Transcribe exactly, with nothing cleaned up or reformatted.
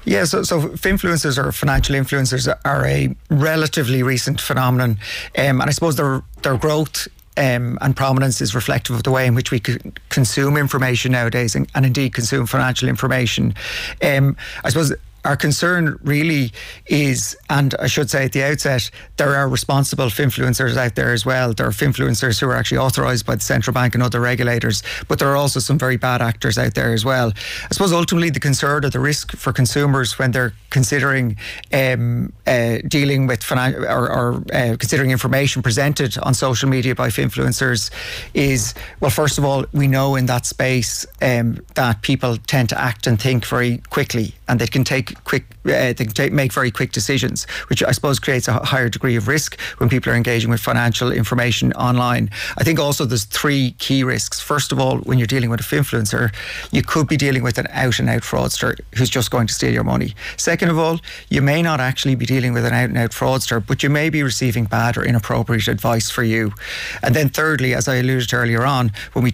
Yeah, so, so finfluencers or financial influencers are a relatively recent phenomenon, um, and I suppose their their growth Um, and prominence is reflective of the way in which we c- consume information nowadays, and, and indeed consume financial information. Um, I suppose our concern really is, and I should say at the outset, there are responsible finfluencers out there as well. There are finfluencers who are actually authorised by the central bank and other regulators, but there are also some very bad actors out there as well. I suppose ultimately the concern or the risk for consumers when they're considering um, uh, dealing with finan- or, or uh, considering information presented on social media by finfluencers is, well, first of all, we know in that space um, that people tend to act and think very quickly, and they can take quick, uh, they can take, make very quick decisions, which I suppose creates a higher degree of risk when people are engaging with financial information online. I think also there's three key risks. First of all, when you're dealing with a finfluencer, you could be dealing with an out-and-out fraudster who's just going to steal your money. Second of all, you may not actually be dealing with an out-and-out fraudster, but you may be receiving bad or inappropriate advice for you. And then thirdly, as I alluded to earlier on, when we